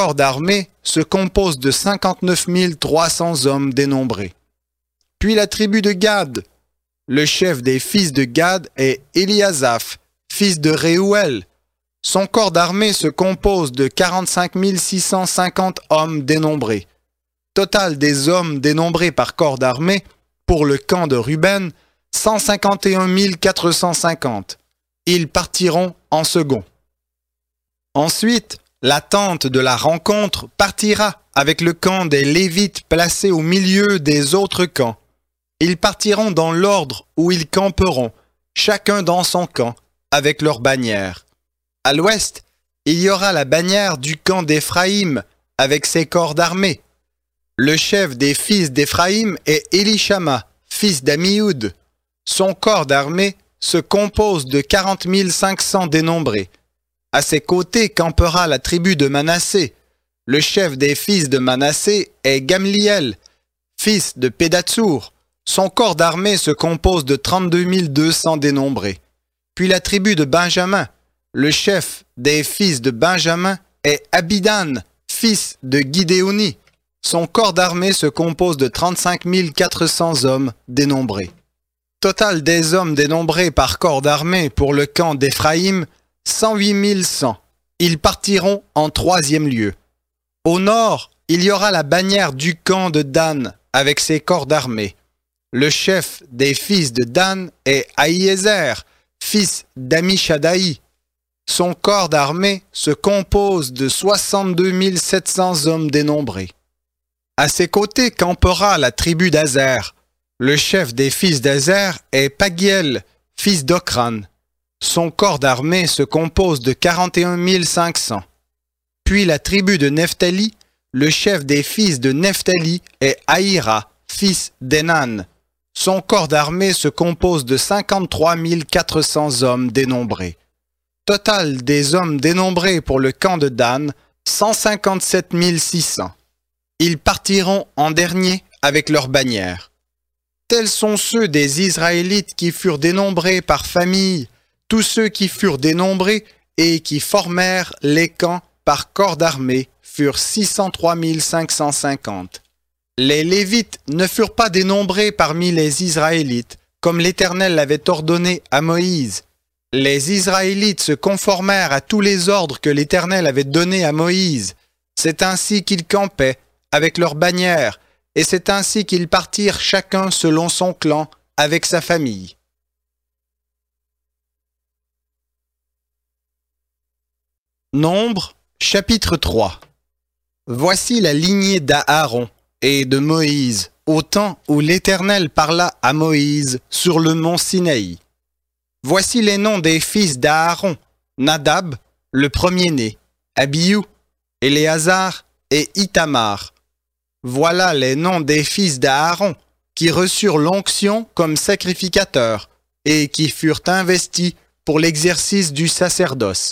corps d'armée se compose de 59 300 hommes dénombrés. Puis la tribu de Gad. Le chef des fils de Gad est Eliasaph, fils de Réouel. Son corps d'armée se compose de 45 650 hommes dénombrés. Total des hommes dénombrés par corps d'armée pour le camp de Ruben, 151 450. Ils partiront en second. Ensuite, la tente de la rencontre partira avec le camp des Lévites placé au milieu des autres camps. Ils partiront dans l'ordre où ils camperont, chacun dans son camp, avec leur bannière. À l'ouest, il y aura la bannière du camp d'Éphraïm, avec ses corps d'armée. Le chef des fils d'Éphraïm est Élishama, fils d'Amioud. Son corps d'armée se compose de 40 500 dénombrés. À ses côtés campera la tribu de Manassé. Le chef des fils de Manassé est Gamliel, fils de Pédatsour. Son corps d'armée se compose de 32 200 dénombrés. Puis la tribu de Benjamin. Le chef des fils de Benjamin est Abidan, fils de Gidéoni. Son corps d'armée se compose de 35 400 hommes dénombrés. Total des hommes dénombrés par corps d'armée pour le camp d'Éphraïm, 108 100. Ils partiront en troisième lieu. Au nord, il y aura la bannière du camp de Dan avec ses corps d'armée. Le chef des fils de Dan est Ahiézer, fils d'Amishadaï. Son corps d'armée se compose de 62 700 hommes dénombrés. À ses côtés campera la tribu d'Azer. Le chef des fils d'Azer est Pagiel, fils d'Okran. Son corps d'armée se compose de 41 500. Puis la tribu de Nephtali, le chef des fils de Nephtali est Aïra, fils d'Enan. Son corps d'armée se compose de 53 400 hommes dénombrés. Total des hommes dénombrés pour le camp de Dan, 157 600. Ils partiront en dernier avec leur bannière. Tels sont ceux des Israélites qui furent dénombrés par famille, tous ceux qui furent dénombrés et qui formèrent les camps par corps d'armée furent 603 550. Les Lévites ne furent pas dénombrés parmi les Israélites, comme l'Éternel l'avait ordonné à Moïse. Les Israélites se conformèrent à tous les ordres que l'Éternel avait donnés à Moïse. C'est ainsi qu'ils campaient, avec leurs bannières, et c'est ainsi qu'ils partirent chacun selon son clan, avec sa famille. Nombre, chapitre 3. Voici la lignée d'Aaron et de Moïse, au temps où l'Éternel parla à Moïse sur le mont Sinaï. Voici les noms des fils d'Aaron, Nadab, le premier-né, Abihu, Éléazar et Ithamar. Voilà les noms des fils d'Aaron, qui reçurent l'onction comme sacrificateurs et qui furent investis pour l'exercice du sacerdoce.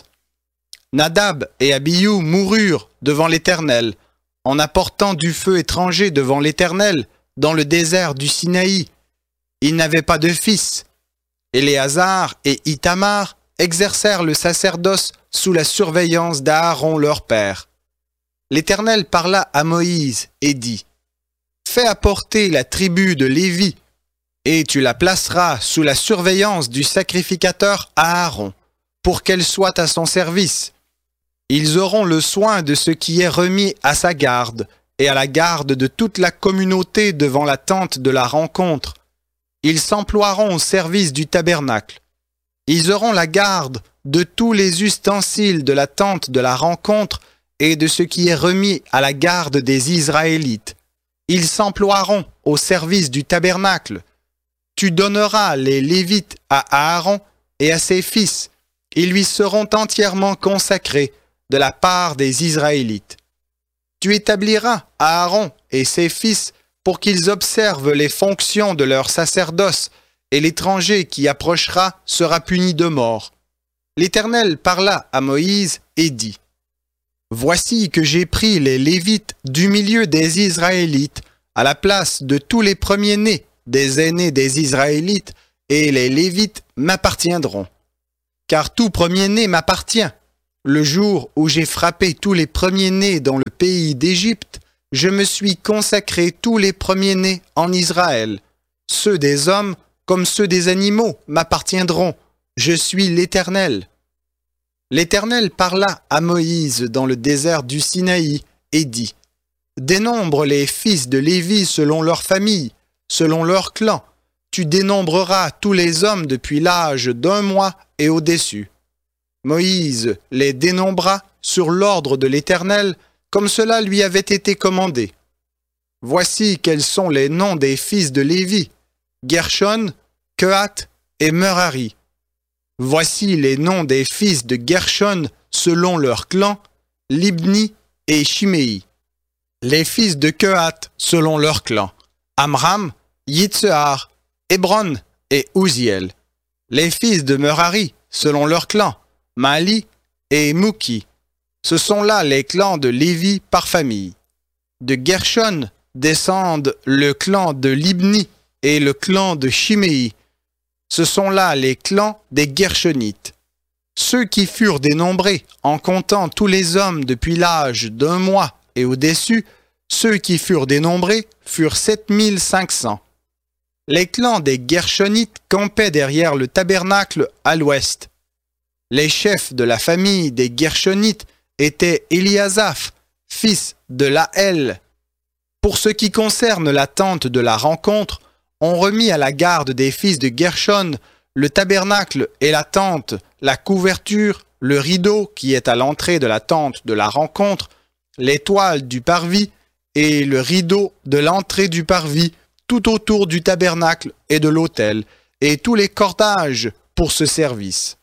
Nadab et Abihu moururent devant l'Éternel, en apportant du feu étranger devant l'Éternel dans le désert du Sinaï. Ils n'avaient pas de fils. Éléazar et Ithamar exercèrent le sacerdoce sous la surveillance d'Aaron leur père. L'Éternel parla à Moïse et dit : « Fais apporter la tribu de Lévi, et tu la placeras sous la surveillance du sacrificateur Aaron, pour qu'elle soit à son service. Ils auront le soin de ce qui est remis à sa garde, et à la garde de toute la communauté devant la tente de la rencontre. Ils s'emploieront au service du tabernacle. Ils auront la garde de tous les ustensiles de la tente de la rencontre et de ce qui est remis à la garde des Israélites. Ils s'emploieront au service du tabernacle. Tu donneras les Lévites à Aaron et à ses fils. Ils lui seront entièrement consacrés de la part des Israélites. Tu établiras Aaron et ses fils pour qu'ils observent les fonctions de leur sacerdoce, et l'étranger qui approchera sera puni de mort. L'Éternel parla à Moïse et dit : « Voici que j'ai pris les Lévites du milieu des Israélites à la place de tous les premiers-nés des aînés des Israélites, et les Lévites m'appartiendront. Car tout premier-né m'appartient. Le jour où j'ai frappé tous les premiers-nés dans le pays d'Égypte, je me suis consacré tous les premiers-nés en Israël. Ceux des hommes comme ceux des animaux m'appartiendront. Je suis l'Éternel. L'Éternel parla à Moïse dans le désert du Sinaï et dit : Dénombre les fils de Lévi selon leur famille, selon leur clan. Tu dénombreras tous les hommes depuis l'âge d'1 mois et au-dessus. Moïse les dénombra sur l'ordre de l'Éternel, comme cela lui avait été commandé. Voici quels sont les noms des fils de Lévi, Gershon, Kehath et Merari. Voici les noms des fils de Gershon selon leur clan, Libni et Shimei. Les fils de Kehath selon leur clan, Amram, Yitzhar, Hébron et Uziel. Les fils de Merari selon leur clan, Mali et Mouki. Ce sont là les clans de Lévi par famille. De Gershon descendent le clan de Libni et le clan de Shimei. Ce sont là les clans des Gershonites. Ceux qui furent dénombrés en comptant tous les hommes depuis l'âge d'1 mois et au-dessus, ceux qui furent dénombrés furent 7500. Les clans des Gershonites campaient derrière le tabernacle à l'ouest. Les chefs de la famille des Gershonites étaient Eliasaph, fils de Laël. Pour ce qui concerne la tente de la rencontre, on remit à la garde des fils de Gershon le tabernacle et la tente, la couverture, le rideau qui est à l'entrée de la tente de la rencontre, les toiles du parvis et le rideau de l'entrée du parvis tout autour du tabernacle et de l'autel, et tous les cordages pour ce service.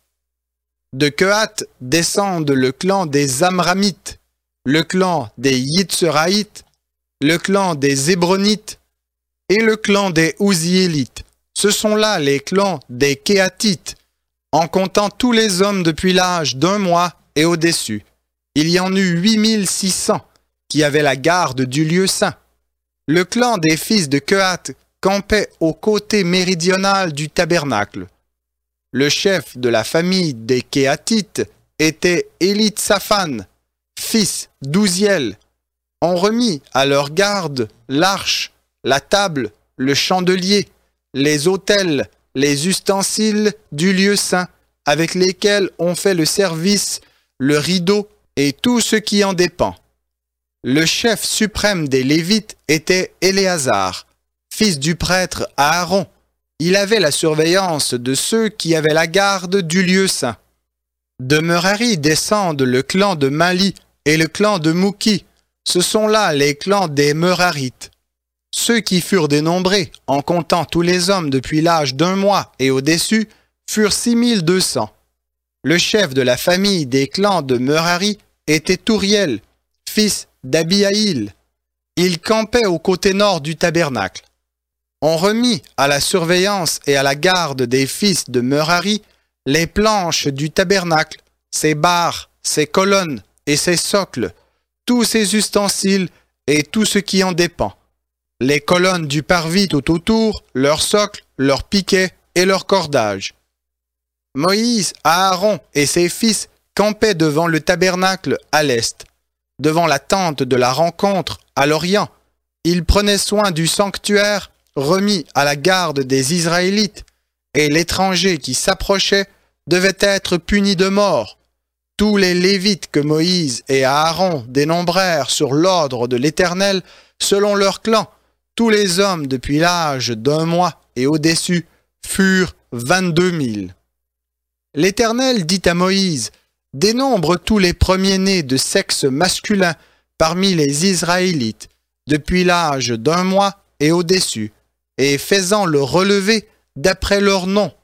De Kehath descendent le clan des Amramites, le clan des Yitzharaïtes, le clan des Hébronites et le clan des Uziélites. Ce sont là les clans des Kéhathites, en comptant tous les hommes depuis l'âge d'1 mois et au-dessus. Il y en eut 8600 qui avaient la garde du lieu saint. Le clan des fils de Kehath campait au côté méridional du tabernacle. Le chef de la famille des Kéhathites était Élitsaphan, fils d'Uziel. On remit à leur garde l'arche, la table, le chandelier, les autels, les ustensiles du lieu saint, avec lesquels on fait le service, le rideau et tout ce qui en dépend. Le chef suprême des Lévites était Éléazar, fils du prêtre Aaron. Il avait la surveillance de ceux qui avaient la garde du lieu saint. De Merari descendent le clan de Mali et le clan de Mouki. Ce sont là les clans des Merarites. Ceux qui furent dénombrés, en comptant tous les hommes depuis l'âge d'1 mois et au-dessus, furent 6200. Le chef de la famille des clans de Merari était Touriel, fils d'Abihaïl. Il campait au côté nord du tabernacle. On remit à la surveillance et à la garde des fils de Merari les planches du tabernacle, ses barres, ses colonnes et ses socles, tous ses ustensiles et tout ce qui en dépend. Les colonnes du parvis tout autour, leurs socles, leurs piquets et leurs cordages. Moïse, Aaron et ses fils campaient devant le tabernacle à l'est, devant la tente de la rencontre à l'orient. Ils prenaient soin du sanctuaire remis à la garde des Israélites, et l'étranger qui s'approchait devait être puni de mort. Tous les Lévites que Moïse et Aaron dénombrèrent sur l'ordre de l'Éternel, selon leur clan, tous les hommes depuis l'âge d'1 mois et au-dessus furent 22 000. L'Éternel dit à Moïse : dénombre tous les premiers-nés de sexe masculin parmi les Israélites, depuis l'âge d'1 mois et au-dessus, et fais-en le relevé d'après leur nom.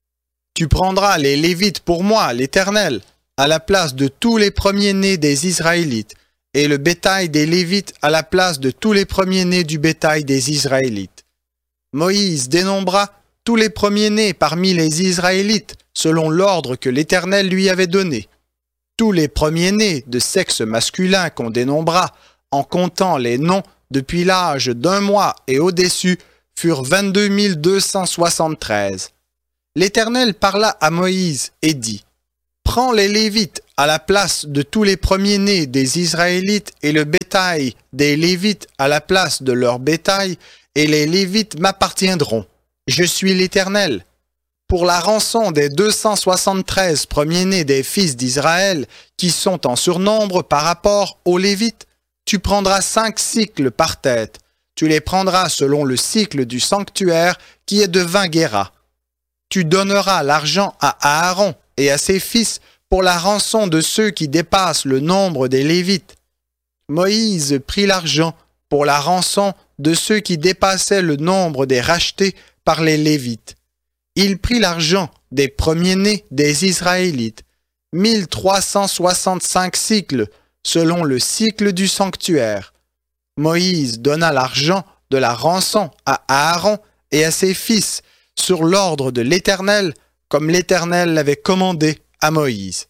Tu prendras les Lévites pour moi, l'Éternel, à la place de tous les premiers-nés des Israélites, et le bétail des Lévites à la place de tous les premiers-nés du bétail des Israélites. Moïse dénombra tous les premiers-nés parmi les Israélites, selon l'ordre que l'Éternel lui avait donné. Tous les premiers-nés de sexe masculin qu'on dénombra, en comptant les noms depuis l'âge d'1 mois et au-dessus, furent 22 273. L'Éternel parla à Moïse et dit : Prends les Lévites à la place de tous les premiers-nés des Israélites et le bétail des Lévites à la place de leur bétail, et les Lévites m'appartiendront. Je suis l'Éternel. Pour la rançon des 273 premiers-nés des fils d'Israël qui sont en surnombre par rapport aux Lévites, tu prendras 5 cycles par tête. Tu les prendras selon le cycle du sanctuaire qui est de 20 guéras. Tu donneras l'argent à Aaron et à ses fils pour la rançon de ceux qui dépassent le nombre des Lévites. Moïse prit l'argent pour la rançon de ceux qui dépassaient le nombre des rachetés par les Lévites. Il prit l'argent des premiers-nés des Israélites, 1365 cycles, selon le cycle du sanctuaire. Moïse donna l'argent de la rançon à Aaron et à ses fils, sur l'ordre de l'Éternel, comme l'Éternel l'avait commandé à Moïse.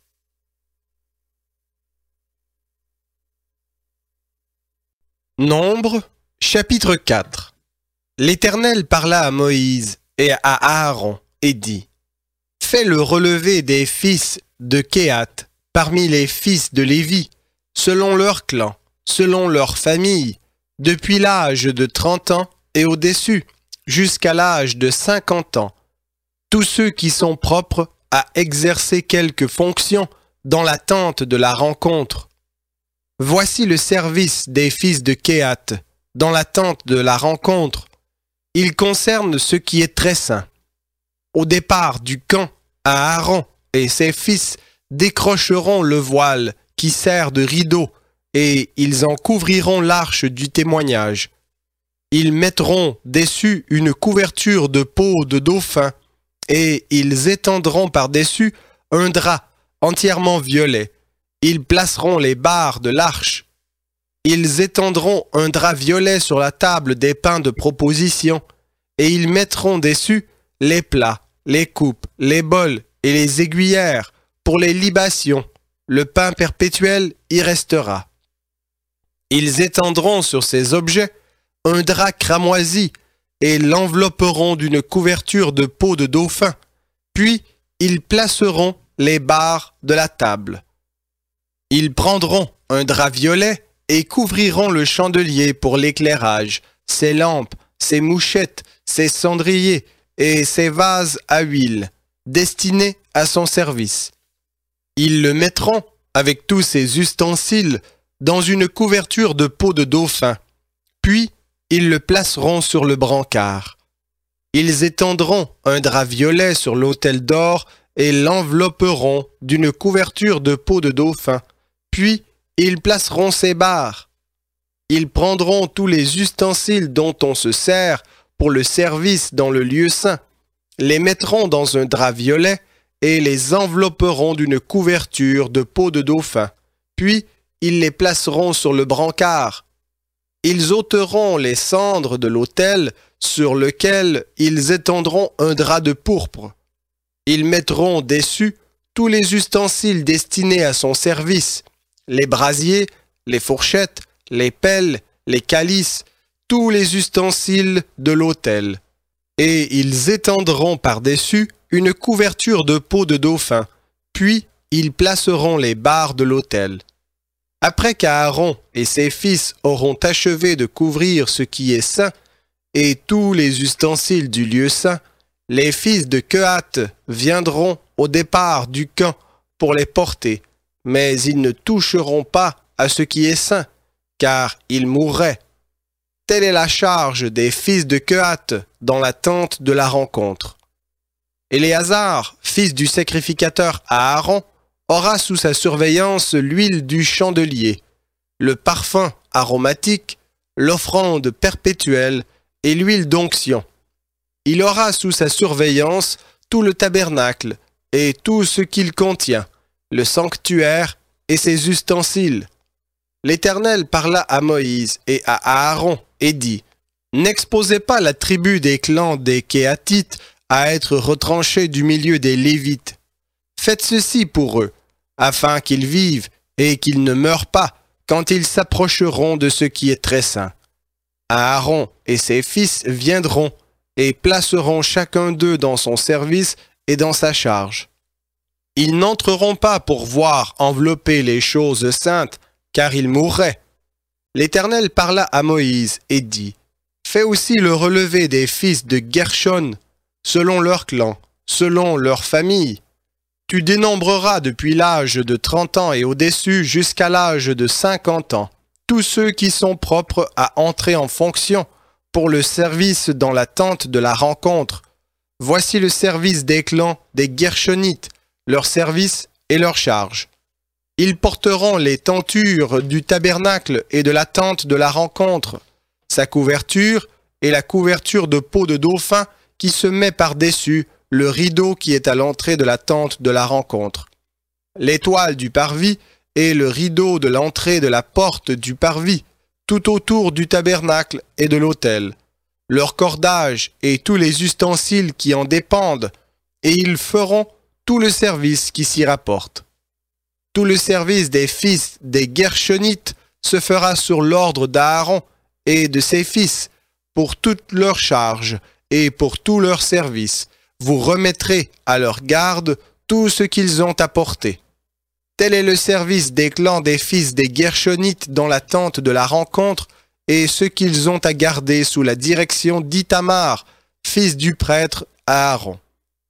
Nombre, chapitre 4. L'Éternel parla à Moïse et à Aaron et dit : Fais le relevé des fils de Kehath parmi les fils de Lévi, selon leur clan, selon leur famille, depuis l'âge de 30 ans et au-dessus, jusqu'à l'âge de 50 ans, tous ceux qui sont propres à exercer quelque fonction dans la tente de la rencontre. Voici le service des fils de Kehath dans la tente de la rencontre. Il concerne ce qui est très saint. Au départ du camp, Aaron et ses fils décrocheront le voile qui sert de rideau et ils en couvriront l'arche du témoignage. Ils mettront dessus une couverture de peau de dauphin et ils étendront par-dessus un drap entièrement violet. Ils placeront les barres de l'arche. Ils étendront un drap violet sur la table des pains de proposition et ils mettront dessus les plats, les coupes, les bols et les aiguillères pour les libations. Le pain perpétuel y restera. Ils étendront sur ces objets un drap cramoisi et l'envelopperont d'une couverture de peau de dauphin. Puis ils placeront les barres de la table. Ils prendront un drap violet et couvriront le chandelier pour l'éclairage, ses lampes, ses mouchettes, ses cendriers et ses vases à huile, destinés à son service. Ils le mettront, avec tous ses ustensiles, dans une couverture de peau de dauphin. Puis, ils le placeront sur le brancard. Ils étendront un drap violet sur l'autel d'or et l'envelopperont d'une couverture de peau de dauphin. Puis, ils placeront ses barres. Ils prendront tous les ustensiles dont on se sert pour le service dans le lieu saint, les mettront dans un drap violet et les envelopperont d'une couverture de peau de dauphin. Puis, ils les placeront sur le brancard. Ils ôteront les cendres de l'autel sur lequel ils étendront un drap de pourpre. Ils mettront dessus tous les ustensiles destinés à son service, les brasiers, les fourchettes, les pelles, les calices, tous les ustensiles de l'autel. Et ils étendront par-dessus une couverture de peau de dauphin, puis ils placeront les barres de l'autel. Après qu'Aaron et ses fils auront achevé de couvrir ce qui est saint et tous les ustensiles du lieu saint, les fils de Kehath viendront au départ du camp pour les porter, mais ils ne toucheront pas à ce qui est saint, car ils mourraient. Telle est la charge des fils de Kehath dans la tente de la rencontre. Éléazar, fils du sacrificateur Aaron, aura sous sa surveillance l'huile du chandelier, le parfum aromatique, l'offrande perpétuelle et l'huile d'onction. Il aura sous sa surveillance tout le tabernacle et tout ce qu'il contient, le sanctuaire et ses ustensiles. L'Éternel parla à Moïse et à Aaron et dit : N'exposez pas la tribu des clans des Kéhathites à être retranchée du milieu des Lévites. Faites ceci pour eux, afin qu'ils vivent et qu'ils ne meurent pas quand ils s'approcheront de ce qui est très saint. Aaron et ses fils viendront et placeront chacun d'eux dans son service et dans sa charge. Ils n'entreront pas pour voir envelopper les choses saintes, car ils mourraient. L'Éternel parla à Moïse et dit, « Fais aussi le relevé des fils de Gershon, selon leur clan, selon leur famille. Tu dénombreras depuis l'âge de 30 ans et au-dessus jusqu'à l'âge de 50 ans, tous ceux qui sont propres à entrer en fonction pour le service dans la tente de la rencontre. Voici le service des clans des Gershonites, leur service et leur charge. Ils porteront les tentures du tabernacle et de la tente de la rencontre, sa couverture et la couverture de peau de dauphin qui se met par-dessus le rideau qui est à l'entrée de la tente de la rencontre, l'étoile du parvis et le rideau de l'entrée de la porte du parvis, tout autour du tabernacle et de l'autel, leur cordage et tous les ustensiles qui en dépendent, et ils feront tout le service qui s'y rapporte. Tout le service des fils des Gershonites se fera sur l'ordre d'Aaron et de ses fils, pour toute leur charge et pour tout leur service. Vous remettrez à leur garde tout ce qu'ils ont apporté. Tel est le service des clans des fils des Gershonites dans la tente de la rencontre et ce qu'ils ont à garder sous la direction d'Ithamar, fils du prêtre Aaron.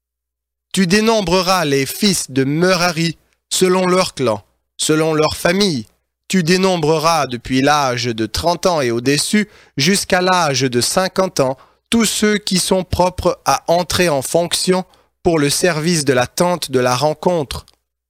Tu dénombreras les fils de Merari selon leur clan, selon leur famille. Tu dénombreras depuis l'âge de 30 ans et au-dessus jusqu'à l'âge de 50 ans tous ceux qui sont propres à entrer en fonction pour le service de la tente de la rencontre.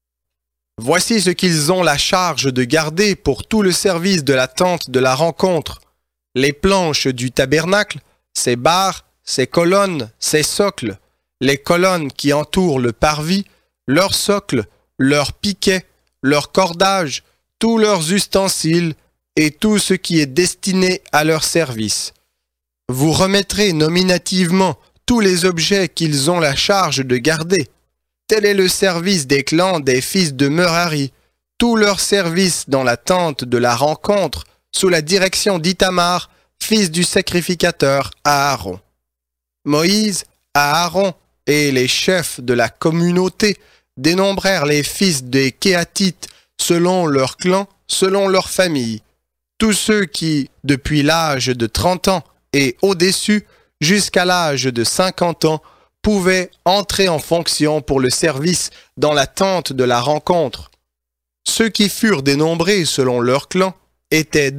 Voici ce qu'ils ont la charge de garder pour tout le service de la tente de la rencontre. Les planches du tabernacle, ses barres, ses colonnes, ses socles, les colonnes qui entourent le parvis, leurs socles, leurs piquets, leurs cordages, tous leurs ustensiles et tout ce qui est destiné à leur service. Vous remettrez nominativement tous les objets qu'ils ont la charge de garder. Tel est le service des clans des fils de Merari, tout leur service dans la tente de la rencontre, sous la direction d'Ithamar, fils du sacrificateur Aaron. Moïse, Aaron et les chefs de la communauté dénombrèrent les fils des Kéatites selon leur clan, selon leur famille, tous ceux qui, depuis l'âge de 30 ans et au-dessus, jusqu'à l'âge de 50 ans, pouvaient entrer en fonction pour le service dans la tente de la rencontre. Ceux qui furent dénombrés selon leur clan étaient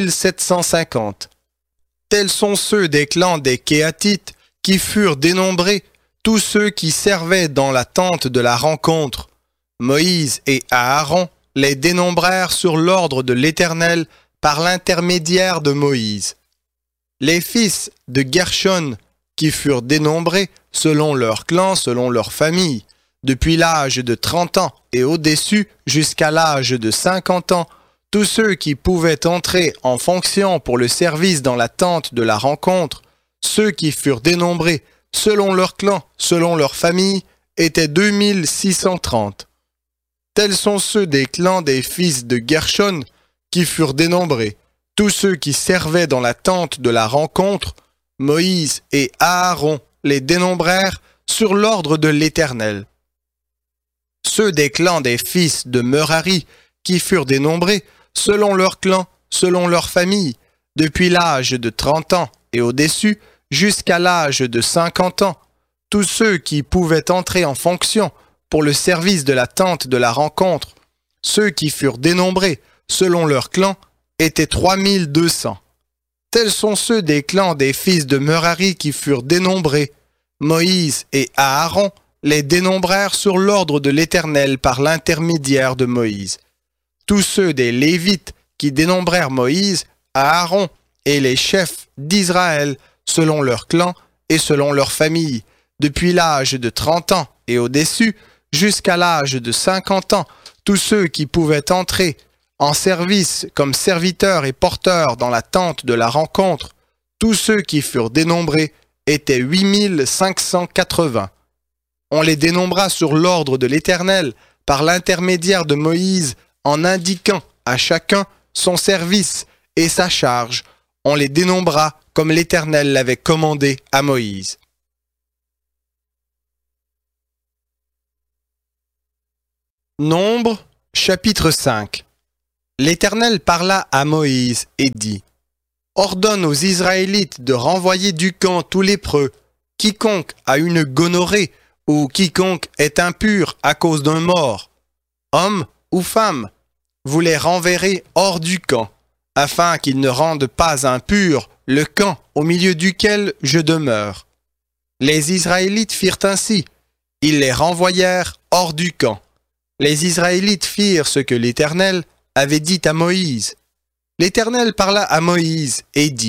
2750. Tels sont ceux des clans des Kéatites qui furent dénombrés, tous ceux qui servaient dans la tente de la rencontre. Moïse et Aaron les dénombrèrent sur l'ordre de l'Éternel par l'intermédiaire de Moïse. Les fils de Gershon qui furent dénombrés selon leur clan, selon leur famille, depuis l'âge de 30 ans et au-dessus jusqu'à l'âge de 50 ans, tous ceux qui pouvaient entrer en fonction pour le service dans la tente de la rencontre, ceux qui furent dénombrés selon leur clan, selon leur famille, étaient 2630. Tels sont ceux des clans des fils de Gershon qui furent dénombrés, tous ceux qui servaient dans la tente de la rencontre. Moïse et Aaron les dénombrèrent sur l'ordre de l'Éternel. Ceux des clans des fils de Merari qui furent dénombrés selon leur clan, selon leur famille, depuis l'âge de 30 ans et au-dessus jusqu'à l'âge de 50 ans, tous ceux qui pouvaient entrer en fonction pour le service de la tente de la rencontre, ceux qui furent dénombrés selon leur clan, étaient 3200. Tels sont ceux des clans des fils de Merari qui furent dénombrés. Moïse et Aaron les dénombrèrent sur l'ordre de l'Éternel par l'intermédiaire de Moïse. Tous ceux des Lévites qui dénombrèrent Moïse, Aaron et les chefs d'Israël selon leur clan et selon leur famille, depuis l'âge de 30 ans et au-dessus, jusqu'à l'âge de 50 ans, tous ceux qui pouvaient entrer en service comme serviteurs et porteurs dans la tente de la rencontre, tous ceux qui furent dénombrés étaient 8580. On les dénombra sur l'ordre de l'Éternel par l'intermédiaire de Moïse en indiquant à chacun son service et sa charge. On les dénombra comme l'Éternel l'avait commandé à Moïse. Nombre, chapitre 5. L'Éternel parla à Moïse et dit : Ordonne aux Israélites de renvoyer du camp tout lépreux, quiconque a une gonorrhée ou quiconque est impur à cause d'un mort, homme ou femme, vous les renverrez hors du camp, afin qu'ils ne rendent pas impur le camp au milieu duquel je demeure. Les Israélites firent ainsi, ils les renvoyèrent hors du camp. Les Israélites firent ce que l'Éternel avait dit à Moïse. L'Éternel parla à Moïse et dit :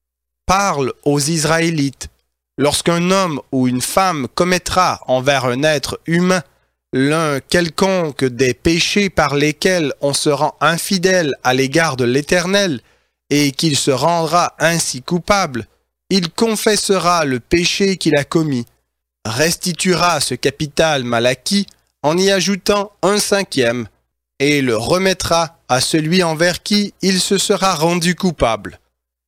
Parle aux Israélites. Lorsqu'un homme ou une femme commettra envers un être humain l'un quelconque des péchés par lesquels on se rend infidèle à l'égard de l'Éternel, et qu'il se rendra ainsi coupable, il confessera le péché qu'il a commis, restituera ce capital mal acquis en y ajoutant 1/5, et le remettra à celui envers qui il se sera rendu coupable.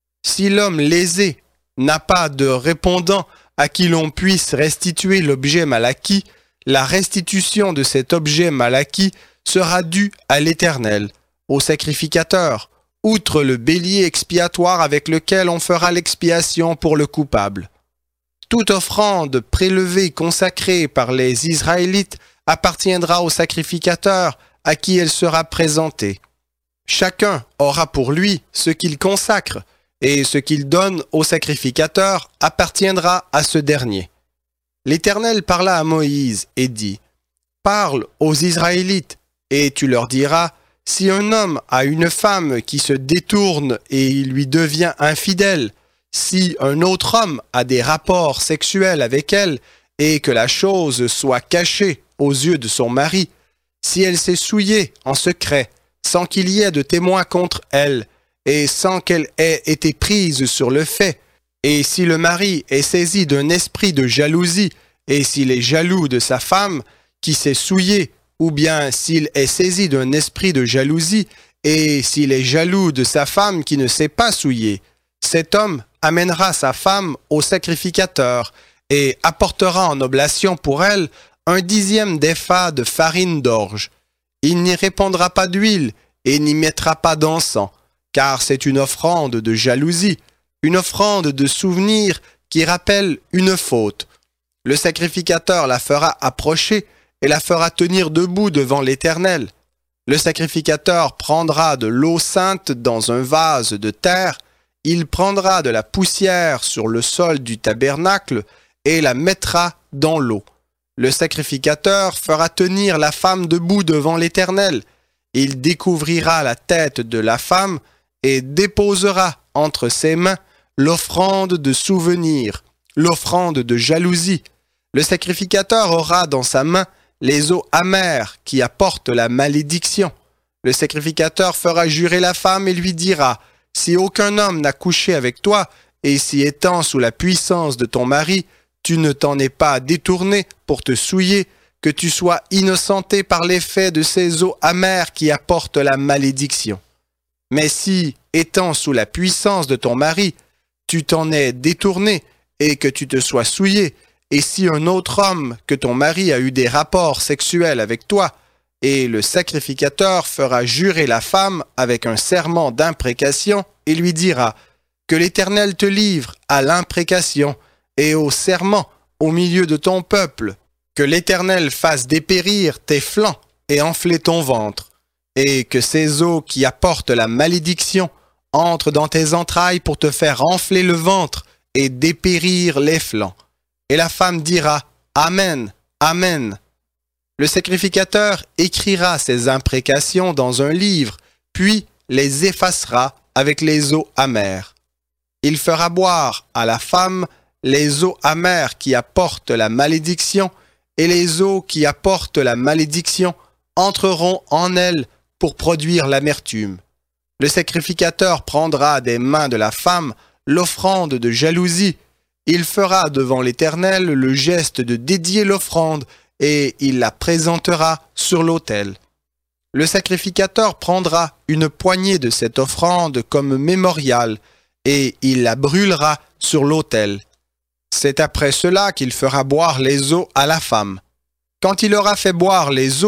Si l'homme lésé n'a pas de répondant à qui l'on puisse restituer l'objet mal acquis, la restitution de cet objet mal acquis sera due à l'Éternel, au sacrificateur, outre le bélier expiatoire avec lequel on fera l'expiation pour le coupable. Toute offrande prélevée consacrée par les Israélites appartiendra au sacrificateur à qui elle sera présentée. Chacun aura pour lui ce qu'il consacre, et ce qu'il donne au sacrificateur appartiendra à ce dernier. L'Éternel parla à Moïse et dit : Parle aux Israélites, et tu leur diras : Si un homme a une femme qui se détourne et il lui devient infidèle, si un autre homme a des rapports sexuels avec elle, et que la chose soit cachée aux yeux de son mari, si elle s'est souillée en secret, sans qu'il y ait de témoin contre elle, et sans qu'elle ait été prise sur le fait, et si le mari est saisi d'un esprit de jalousie, et s'il est jaloux de sa femme qui s'est souillée, ou bien s'il est saisi d'un esprit de jalousie, et s'il est jaloux de sa femme qui ne s'est pas souillée, cet homme amènera sa femme au sacrificateur, et apportera en oblation pour elle 1/10 d'épha de farine d'orge. Il n'y répandra pas d'huile et n'y mettra pas d'encens, car c'est une offrande de jalousie, une offrande de souvenir qui rappelle une faute. Le sacrificateur la fera approcher et la fera tenir debout devant l'Éternel. Le sacrificateur prendra de l'eau sainte dans un vase de terre, il prendra de la poussière sur le sol du tabernacle et la mettra dans l'eau. Le sacrificateur fera tenir la femme debout devant l'Éternel. Il découvrira la tête de la femme et déposera entre ses mains l'offrande de souvenir, l'offrande de jalousie. Le sacrificateur aura dans sa main les eaux amères qui apportent la malédiction. Le sacrificateur fera jurer la femme et lui dira : Si aucun homme n'a couché avec toi, et si étant sous la puissance de ton mari, tu ne t'en es pas détourné pour te souiller, que tu sois innocenté par l'effet de ces eaux amères qui apportent la malédiction. Mais si, étant sous la puissance de ton mari, tu t'en es détourné et que tu te sois souillé, et si un autre homme que ton mari a eu des rapports sexuels avec toi, et le sacrificateur fera jurer la femme avec un serment d'imprécation et lui dira : Que l'Éternel te livre à l'imprécation et au serment au milieu de ton peuple, que l'Éternel fasse dépérir tes flancs et enfler ton ventre, et que ces eaux qui apportent la malédiction entrent dans tes entrailles pour te faire enfler le ventre et dépérir les flancs. Et la femme dira : Amen, Amen. Le sacrificateur écrira ces imprécations dans un livre, puis les effacera avec les eaux amères. Il fera boire à la femme les eaux amères qui apportent la malédiction, et les eaux qui apportent la malédiction entreront en elle pour produire l'amertume. Le sacrificateur prendra des mains de la femme l'offrande de jalousie. Il fera devant l'Éternel le geste de dédier l'offrande, et il la présentera sur l'autel. Le sacrificateur prendra une poignée de cette offrande comme mémorial, et il la brûlera sur l'autel. C'est après cela qu'il fera boire les eaux à la femme. Quand il aura fait boire les eaux,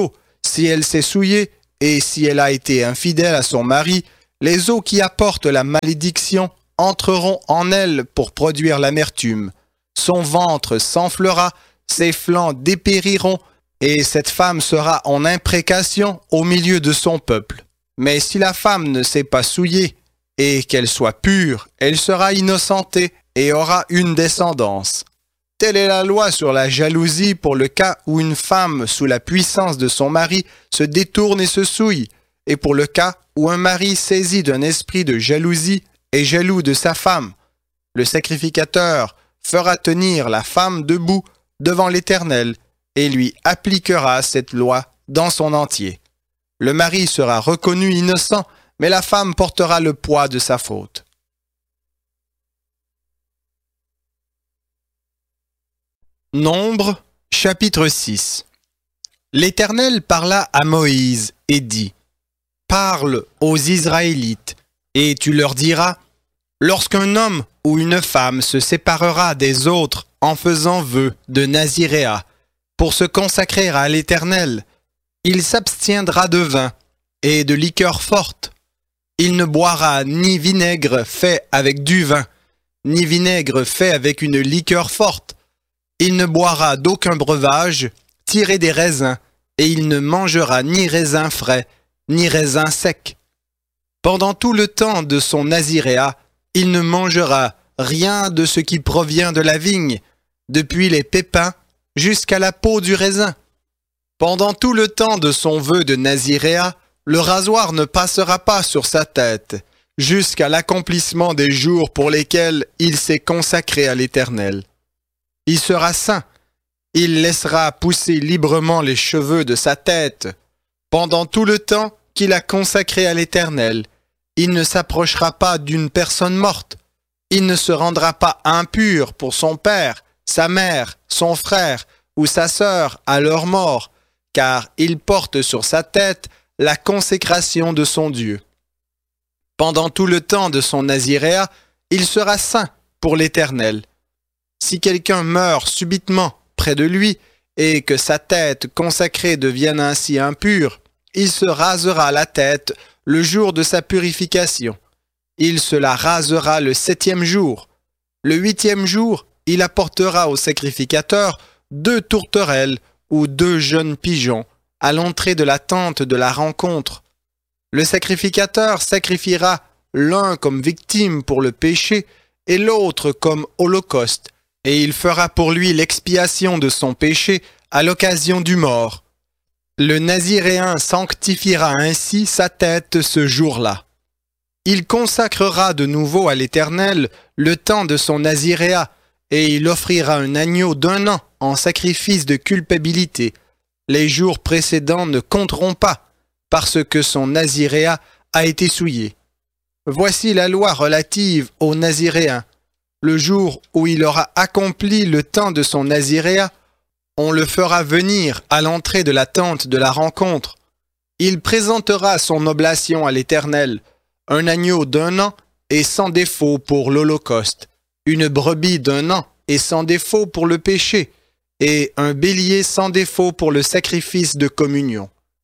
Si elle s'est souillée et si elle a été infidèle à son mari, les eaux qui apportent la malédiction entreront en elle pour produire l'amertume. Son ventre s'enflera, ses flancs dépériront, et cette femme sera en imprécation au milieu de son peuple. Mais si la femme ne s'est pas souillée, et qu'elle soit pure, elle sera innocentée et aura une descendance. Telle est la loi sur la jalousie pour le cas où une femme, sous la puissance de son mari, se détourne et se souille, et pour le cas où un mari saisi d'un esprit de jalousie est jaloux de sa femme. Le sacrificateur fera tenir la femme debout devant l'Éternel et lui appliquera cette loi dans son entier. Le mari sera reconnu innocent, mais la femme portera le poids de sa faute. Nombre, chapitre 6. L'Éternel parla à Moïse et dit : Parle aux Israélites, et tu leur diras : Lorsqu'un homme ou une femme se séparera des autres en faisant vœu de naziréat pour se consacrer à l'Éternel, il s'abstiendra de vin et de liqueur forte. Il ne boira ni vinaigre fait avec du vin, ni vinaigre fait avec une liqueur forte. Il ne boira d'aucun breuvage tiré des raisins, et il ne mangera ni raisins frais, ni raisins secs. Pendant tout le temps de son naziréat, il ne mangera rien de ce qui provient de la vigne, depuis les pépins jusqu'à la peau du raisin. Pendant tout le temps de son vœu de naziréat, le rasoir ne passera pas sur sa tête, jusqu'à l'accomplissement des jours pour lesquels il s'est consacré à l'Éternel. Il sera saint. Il laissera pousser librement les cheveux de sa tête. Pendant tout le temps qu'il a consacré à l'Éternel, il ne s'approchera pas d'une personne morte. Il ne se rendra pas impur pour son père, sa mère, son frère ou sa sœur à leur mort, car il porte sur sa tête la consécration de son Dieu. Pendant tout le temps de son naziréat, il sera saint pour l'Éternel. Si quelqu'un meurt subitement près de lui et que sa tête consacrée devienne ainsi impure, il se rasera la tête le jour de sa purification. Il se la rasera le 7e jour. Le 8e jour, il apportera au sacrificateur 2 tourterelles ou 2 jeunes pigeons à l'entrée de la tente de la rencontre. Le sacrificateur sacrifiera l'un comme victime pour le péché et l'autre comme holocauste, et il fera pour lui l'expiation de son péché à l'occasion du mort. Le naziréen sanctifiera ainsi sa tête ce jour-là. Il consacrera de nouveau à l'Éternel le temps de son naziréat, et il offrira un agneau d'1 an en sacrifice de culpabilité. Les jours précédents ne compteront pas, parce que son naziréat a été souillé. Voici la loi relative au naziréen. Le jour où il aura accompli le temps de son naziréat, on le fera venir à l'entrée de la tente de la rencontre. Il présentera son oblation à l'Éternel, un agneau d'1 an et sans défaut pour l'holocauste, une brebis d'1 an et sans défaut pour le péché, et un bélier sans défaut pour le sacrifice de communion.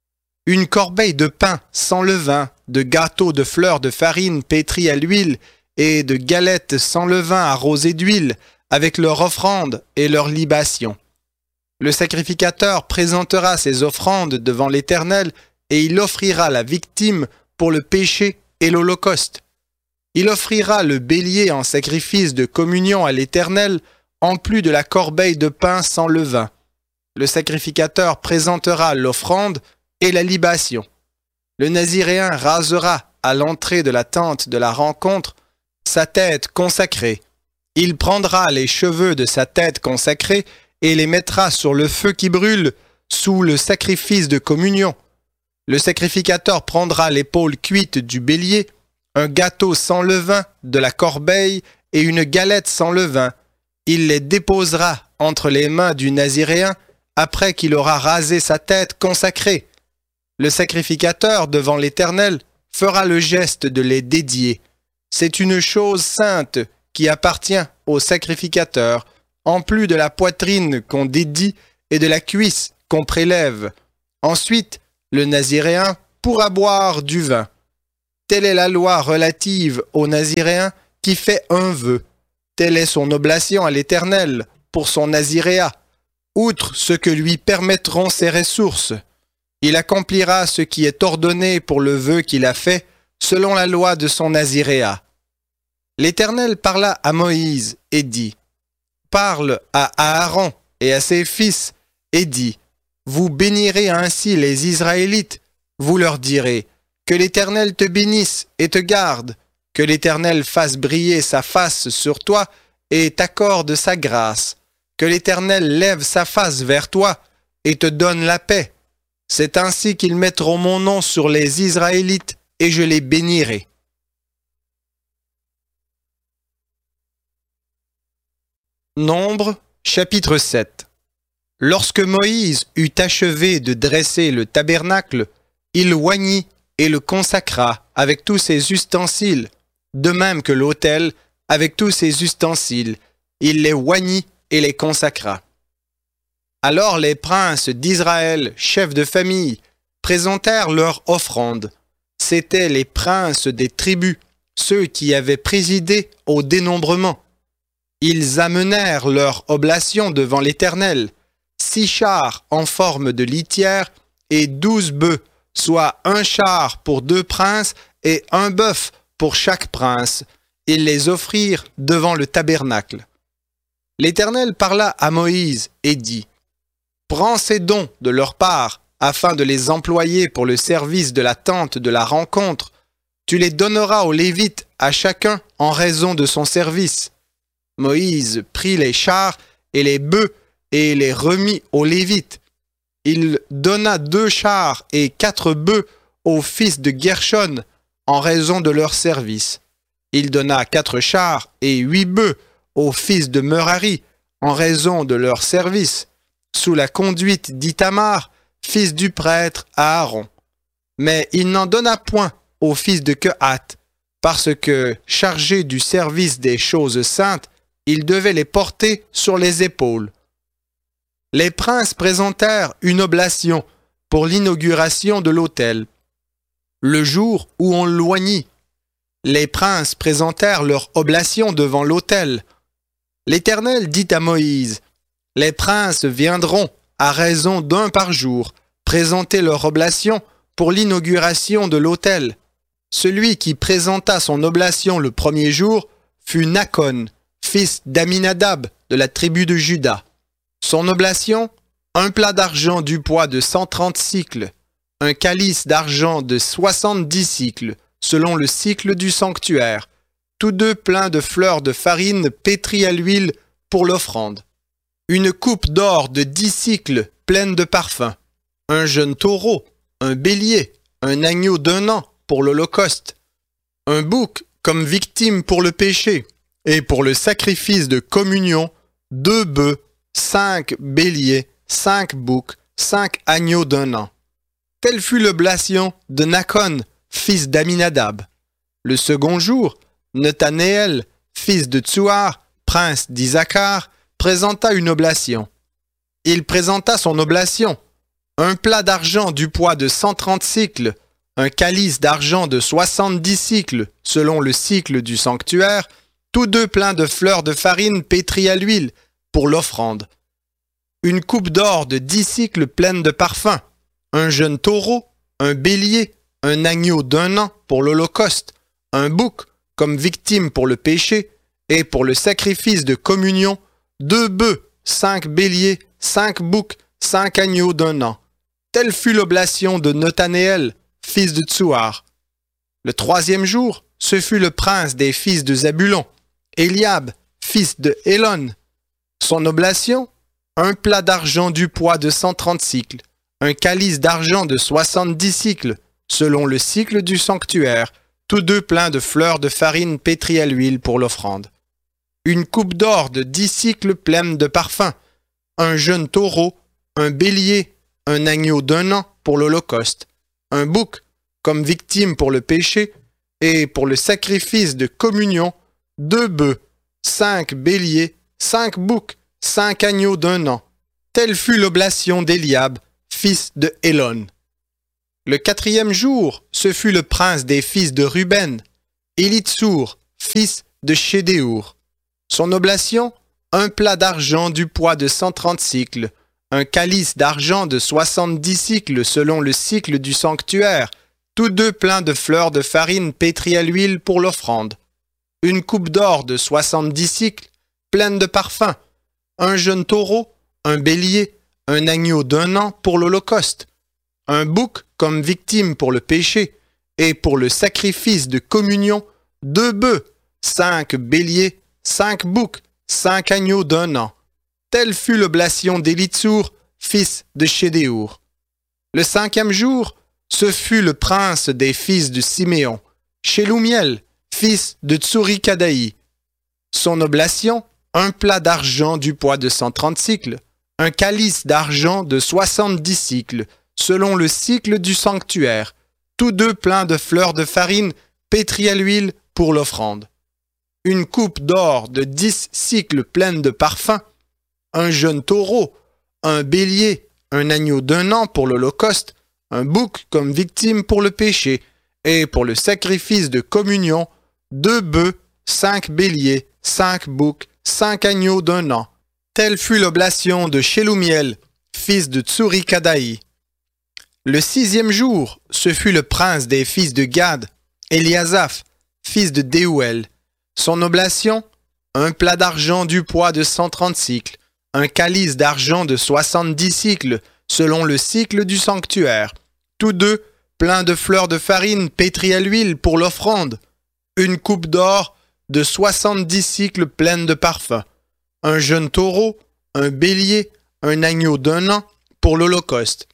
Une corbeille de pain sans levain, de gâteaux de fleurs de farine pétris à l'huile, et de galettes sans levain arrosées d'huile, avec leur offrande et leur libation. Le sacrificateur présentera ses offrandes devant l'Éternel, et il offrira la victime pour le péché et l'holocauste. Il offrira le bélier en sacrifice de communion à l'Éternel, en plus de la corbeille de pain sans levain. Le sacrificateur présentera l'offrande et la libation. Le naziréen rasera à l'entrée de la tente de la rencontre sa tête consacrée. Il prendra les cheveux de sa tête consacrée et les mettra sur le feu qui brûle sous le sacrifice de communion. Le sacrificateur prendra l'épaule cuite du bélier, un gâteau sans levain de la corbeille et une galette sans levain. Il les déposera entre les mains du naziréen après qu'il aura rasé sa tête consacrée. Le sacrificateur devant l'Éternel fera le geste de les dédier. C'est une chose sainte qui appartient au sacrificateur, en plus de la poitrine qu'on dédie et de la cuisse qu'on prélève. Ensuite, Le naziréen pourra boire du vin. Telle est la loi relative au naziréen qui fait un vœu. Telle est son oblation à l'Éternel pour son naziréat, outre ce que lui permettront ses ressources. Il accomplira ce qui est ordonné pour le vœu qu'il a fait, selon la loi de son naziréat. L'Éternel parla à Moïse et dit, « Parle à Aaron et à ses fils et dis, vous bénirez ainsi les Israélites, vous leur direz, que l'Éternel te bénisse et te garde, que l'Éternel fasse briller sa face sur toi et t'accorde sa grâce, que l'Éternel lève sa face vers toi et te donne la paix. C'est ainsi qu'ils mettront mon nom sur les Israélites et je les bénirai. » Nombre, chapitre 7. Lorsque Moïse eut achevé de dresser le tabernacle, il oignit et le consacra avec tous ses ustensiles, de même que l'autel avec tous ses ustensiles. Il les oignit et les consacra. Alors les princes d'Israël, chefs de famille, présentèrent leur offrande. C'étaient les princes des tribus, ceux qui avaient présidé au dénombrement. Ils amenèrent leur oblation devant l'Éternel, 6 chars en forme de litière et 12 bœufs, soit un char pour 2 princes et un bœuf pour chaque prince. Ils les offrirent devant le tabernacle. L'Éternel parla à Moïse et dit, « Prends ces dons de leur part, afin de les employer pour le service de la tente de la rencontre. Tu les donneras aux Lévites, à chacun en raison de son service. » Moïse prit les chars et les bœufs et les remit aux Lévites. Il donna 2 chars et 4 bœufs aux fils de Gershon en raison de leur service. Il donna 4 chars et 8 bœufs aux fils de Merari en raison de leur service, sous la conduite d'Ithamar, fils du prêtre Aaron. Mais il n'en donna point aux fils de Kehath, parce que, chargés du service des choses saintes, il devait les porter sur les épaules. Les princes présentèrent une oblation pour l'inauguration de l'autel. Le jour où on l'oignit, les princes présentèrent leur oblation devant l'autel. L'Éternel dit à Moïse, « Les princes viendront, à raison d'1 par jour, présenter leur oblation pour l'inauguration de l'autel. Celui qui présenta son oblation le premier jour fut Nakon, fils d'Aminadab de la tribu de Juda. Son oblation, un plat d'argent du poids de 130 cycles, un calice d'argent de 70 cycles, selon le cycle du sanctuaire, tous deux pleins de fleurs de farine pétries à l'huile pour l'offrande. Une coupe d'or de 10 cycles pleine de parfums, un jeune taureau, un bélier, un agneau d'1 an pour l'holocauste, un bouc comme victime pour le péché, et pour le sacrifice de communion, 2 bœufs, 5 béliers, 5 boucs, 5 agneaux d'1 an. Telle fut l'oblation de Nakon, fils d'Aminadab. Le second jour, Nethanéel, fils de Tsuar, prince d'Isaacar, présenta une oblation. Il présenta son oblation, un plat d'argent du poids de 130 cycles, un calice d'argent de 70 cycles, selon le cycle du sanctuaire, tous deux pleins de fleurs de farine pétries à l'huile, pour l'offrande. Une coupe d'or de 10 cycles pleine de parfums, un jeune taureau, un bélier, un agneau d'1 an pour l'holocauste, un bouc comme victime pour le péché, et pour le sacrifice de communion, 2 bœufs, 5 béliers, 5 boucs, 5 agneaux d'1 an. Telle fut l'oblation de Nethanéel, fils de Tsuar. Le 3e jour, ce fut le prince des fils de Zabulon, Eliab, fils de Hélon. Son oblation, un plat d'argent du poids de 130 cycles, un calice d'argent de 70 cycles, selon le cycle du sanctuaire, tous deux pleins de fleurs de farine pétries à l'huile pour l'offrande. Une coupe d'or de 10 cycles pleine de parfums, un jeune taureau, un bélier, un agneau d'1 an pour l'holocauste, un bouc comme victime pour le péché, et pour le sacrifice de communion, 2 bœufs, 5 béliers, 5 boucs, 5 agneaux d'1 an. Telle fut l'oblation d'Eliab, fils de Hélon. Le 4e jour, ce fut le prince des fils de Ruben, Élitsour, fils de Chédéour. Son oblation, un plat d'argent du poids de 130 cycles, un calice d'argent de 70 cycles selon le cycle du sanctuaire, tous deux pleins de fleurs de farine pétrie à l'huile pour l'offrande. Une coupe d'or de 70 cycles, pleine de parfums, un jeune taureau, un bélier, un agneau d'1 an pour l'holocauste, un bouc comme victime pour le péché, et pour le sacrifice de communion, 2 bœufs, 5 béliers, 5 boucs, 5 agneaux d'1 an. Telle fut l'oblation d'Élitsour, fils de Chédéour. Le 5e jour, ce fut le prince des fils de Siméon, Shelumiel, fils de Tsurikadaï. Son oblation, un plat d'argent du poids de 130 cycles, un calice d'argent de 70 cycles, selon le cycle du sanctuaire, tous deux pleins de fleurs de farine pétrie à l'huile pour l'offrande. Une coupe d'or de 10 cycles pleine de parfums, un jeune taureau, un bélier, un agneau d'1 an pour l'holocauste, un bouc comme victime pour le péché, et pour le sacrifice de communion, 2 bœufs, 5 béliers, 5 boucs, 5 agneaux d'1 an. Telle fut l'oblation de Shelumiel, fils de Tsurikadaï. Le 6e jour, ce fut le prince des fils de Gad, Eliasaph, fils de Déouel. Son oblation, un plat d'argent du poids de 130 cycles, un calice d'argent de 70 cycles, selon le cycle du sanctuaire, tous deux pleins de fleurs de farine pétrie à l'huile pour l'offrande, une coupe d'or de 70 cycles pleine de parfums, un jeune taureau, un bélier, un agneau d'1 an pour l'holocauste,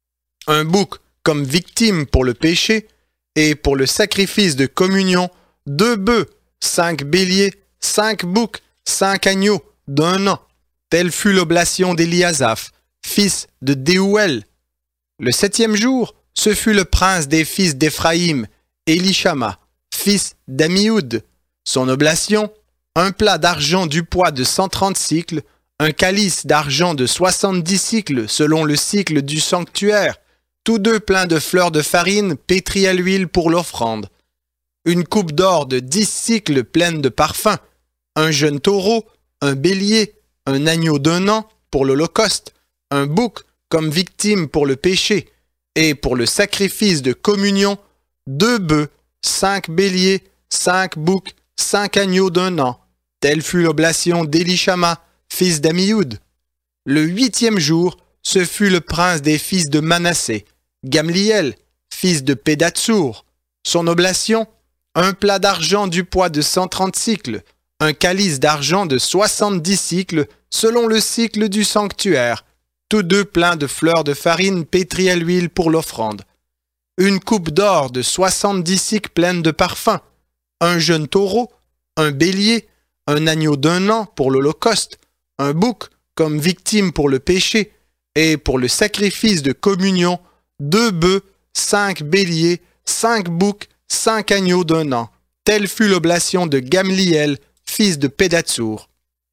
un bouc comme victime pour le péché, et pour le sacrifice de communion, 2 bœufs, 5 béliers, 5 boucs, 5 agneaux d'1 an. Telle fut l'oblation d'Eliasaph, fils de Déouel. Le 7e jour, ce fut le prince des fils d'Éphraïm, Élishama, fils d'Amioud. Son oblation, un plat d'argent du poids de 130 cycles, un calice d'argent de 70 cycles selon le cycle du sanctuaire, tous deux pleins de fleurs de farine pétrie à l'huile pour l'offrande. Une coupe d'or de 10 cycles pleine de parfums, un jeune taureau, un bélier, un agneau d'1 an pour l'holocauste, un bouc comme victime pour le péché, et pour le sacrifice de communion, 2 bœufs, 5 béliers, 5 boucs, 5 agneaux d'1 an. Telle fut l'oblation d'Élishama, fils d'Amioud. Le 8e jour, ce fut le prince des fils de Manassé, Gamliel, fils de Pédatsour. Son oblation, un plat d'argent du poids de 130 cycles, un calice d'argent de 70 cycles selon le cycle du sanctuaire, tous deux pleins de fleurs de farine pétrie à l'huile pour l'offrande. Une coupe d'or de 70 cycles pleine de parfums, un jeune taureau, un bélier, un agneau d'1 an pour l'holocauste, un bouc comme victime pour le péché, et pour le sacrifice de communion, 2 bœufs, 5 béliers, 5 boucs, 5 agneaux d'1 an. Telle fut l'oblation de Gamliel, fils de Pédatsour.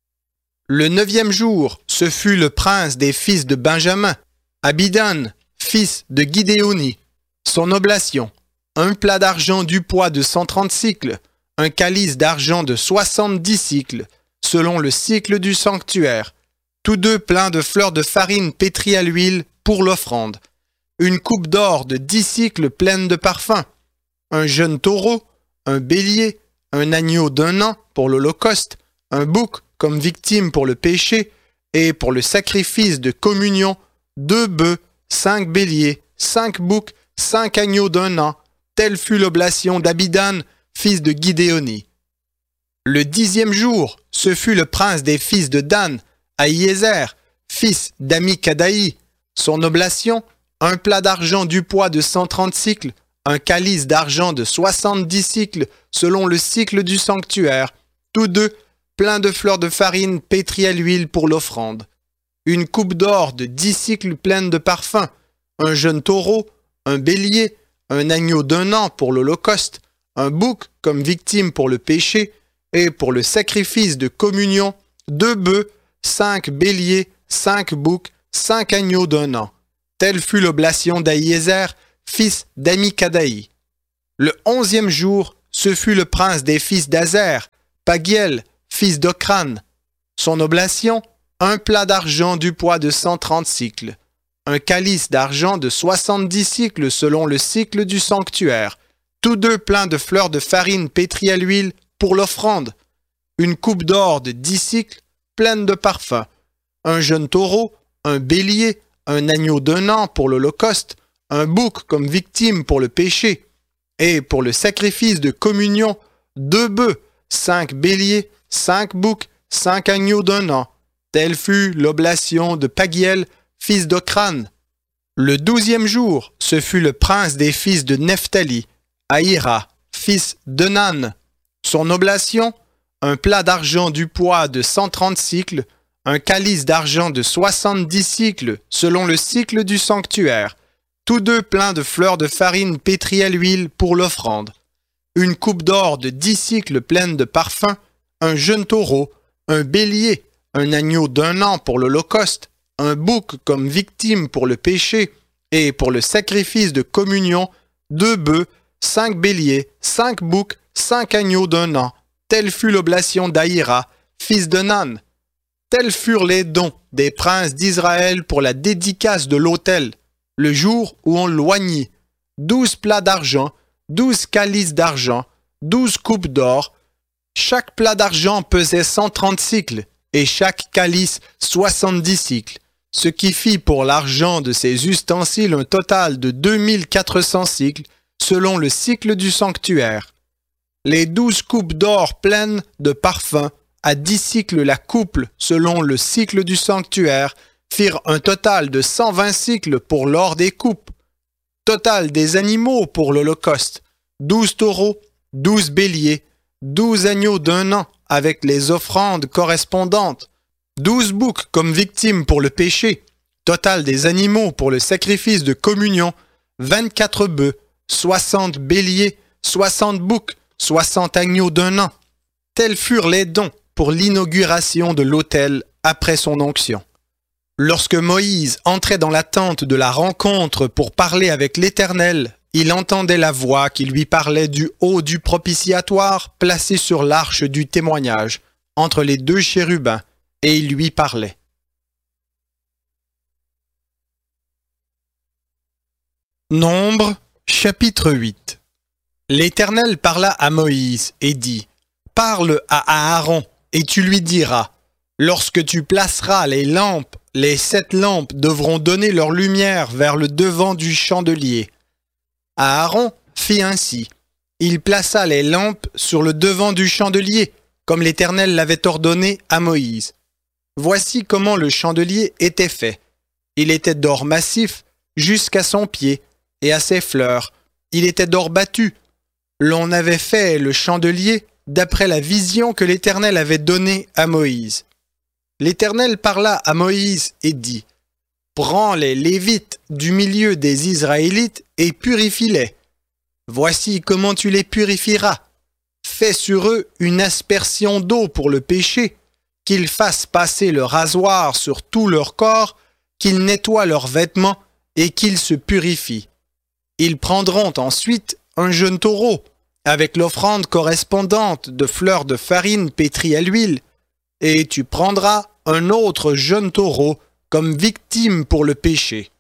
Le 9e jour, ce fut le prince des fils de Benjamin, Abidan, fils de Gidéoni. Son oblation, un plat d'argent du poids de 130 cycles, un calice d'argent de 70 cycles, selon le cycle du sanctuaire, tous deux pleins de fleurs de farine pétrie à l'huile pour l'offrande, une coupe d'or de 10 cycles pleine de parfums, un jeune taureau, un bélier, un agneau d'1 an pour l'holocauste, un bouc comme victime pour le péché, et pour le sacrifice de communion, 2 bœufs, 5 béliers, 5 boucs, 5 agneaux d'1 an. Telle fut l'oblation d'Abidan, fils de Gidéoni. Le 10e jour, ce fut le prince des fils de Dan, Ahiézer, fils d'Amicadaï. Son oblation, un plat d'argent du poids de 130 cycles, un calice d'argent de 70 cycles selon le cycle du sanctuaire, tous deux pleins de fleurs de farine pétrie à l'huile pour l'offrande. Une coupe d'or de 10 cycles pleine de parfums, un jeune taureau, un bélier, un agneau d'1 an pour l'holocauste, un bouc comme victime pour le péché, et pour le sacrifice de communion, 2 bœufs, 5 béliers, 5 boucs, 5 agneaux d'1 an. Telle fut l'oblation d'Ahiézer, fils d'Amicadaï. Le 11e jour, ce fut le prince des fils d'Azer, Pagiel, fils d'Ocran. Son oblation, un plat d'argent du poids de 130 cycles, un calice d'argent de 70 cycles selon le cycle du sanctuaire, tous deux pleins de fleurs de farine pétrie à l'huile pour l'offrande, une coupe d'or de 10 cycles pleine de parfums, un jeune taureau, un bélier, un agneau d'un an pour l'holocauste, un bouc comme victime pour le péché, et pour le sacrifice de communion, 2 bœufs, 5 béliers, 5 boucs, 5 agneaux d'un an. Telle fut l'oblation de Pagiel, fils d'Ocran. Le 12e jour, ce fut le prince des fils de Nephtali, Ahira, fils d'Enan. Son oblation, un plat d'argent du poids de 130 cycles, un calice d'argent de 70 cycles selon le cycle du sanctuaire, tous deux pleins de fleurs de farine pétrie à l'huile pour l'offrande, une coupe d'or de 10 cycles pleine de parfums, un jeune taureau, un bélier, un agneau d'un an pour l'holocauste, un bouc comme victime pour le péché, et pour le sacrifice de communion, 2 bœufs, 5 béliers, 5 boucs, 5 agneaux d'un an. Telle fut l'oblation d'Ahira, fils de Nan. Tels furent les dons des princes d'Israël pour la dédicace de l'autel, le jour où on l'oignit, 12 plats d'argent, 12 calices d'argent, 12 coupes d'or. Chaque plat d'argent pesait 130 cycles, et chaque calice 70 cycles, ce qui fit pour l'argent de ces ustensiles un total de 2400 cycles, selon le cycle du sanctuaire. Les 12 coupes d'or pleines de parfums, à 10 cycles la couple, selon le cycle du sanctuaire, firent un total de 120 cycles pour l'or des coupes. Total des animaux pour l'holocauste, 12 taureaux, 12 béliers, 12 agneaux d'un an avec les offrandes correspondantes, 12 boucs comme victimes pour le péché, total des animaux pour le sacrifice de communion, 24 bœufs, 60 béliers, 60 boucs, 60 agneaux d'un an. Tels furent les dons pour l'inauguration de l'autel après son onction. Lorsque Moïse entrait dans la tente de la rencontre pour parler avec l'Éternel, il entendait la voix qui lui parlait du haut du propitiatoire placé sur l'arche du témoignage, entre les 2 chérubins, et il lui parlait. Nombre, chapitre 8. L'Éternel parla à Moïse et dit, « Parle à Aaron, et tu lui diras, lorsque tu placeras les lampes, les 7 lampes devront donner leur lumière vers le devant du chandelier. » Aaron fit ainsi. Il plaça les lampes sur le devant du chandelier, comme l'Éternel l'avait ordonné à Moïse. Voici comment le chandelier était fait. Il était d'or massif jusqu'à son pied et à ses fleurs. Il était d'or battu. L'on avait fait le chandelier d'après la vision que l'Éternel avait donnée à Moïse. L'Éternel parla à Moïse et dit, « Prends les Lévites du milieu des Israélites et purifie-les. Voici comment tu les purifieras. Fais sur eux une aspersion d'eau pour le péché, qu'ils fassent passer le rasoir sur tout leur corps, qu'ils nettoient leurs vêtements et qu'ils se purifient. Ils prendront ensuite un jeune taureau, avec l'offrande correspondante de fleurs de farine pétrie à l'huile, et tu prendras un autre jeune taureau comme victime pour le péché.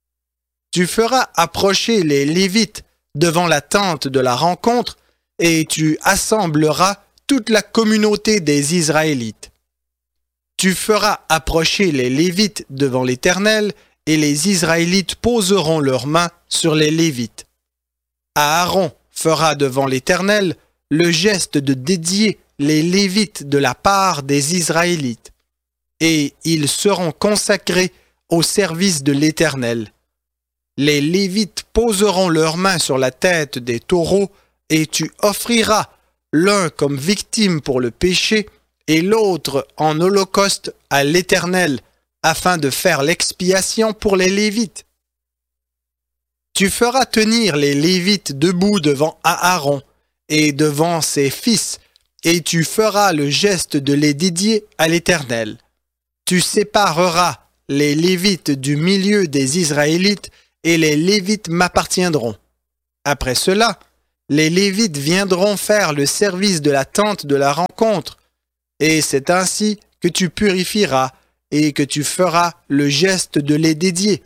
Tu feras approcher les Lévites devant la tente de la rencontre, et tu assembleras toute la communauté des Israélites. Tu feras approcher les Lévites devant l'Éternel, et les Israélites poseront leurs mains sur les Lévites. Aaron fera devant l'Éternel le geste de dédier les Lévites de la part des Israélites, et ils seront consacrés au service de l'Éternel. Les Lévites poseront leurs mains sur la tête des taureaux, et tu offriras l'un comme victime pour le péché, et l'autre en holocauste à l'Éternel, afin de faire l'expiation pour les Lévites. Tu feras tenir les Lévites debout devant Aaron et devant ses fils, et tu feras le geste de les dédier à l'Éternel. Tu sépareras les Lévites du milieu des Israélites, et les Lévites m'appartiendront. Après cela, les Lévites viendront faire le service de la tente de la rencontre, et c'est ainsi que tu purifieras et que tu feras le geste de les dédier.